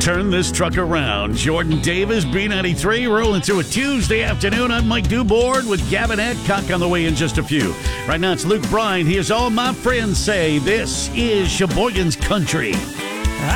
Turn this truck around. Jordan Davis, B93, rolling through a Tuesday afternoon. I'm Mike Dubord with Gavin Adcock on the way in just a few. Right now it's Luke Bryan. Here's All My Friends Say. This is Sheboygan's Country.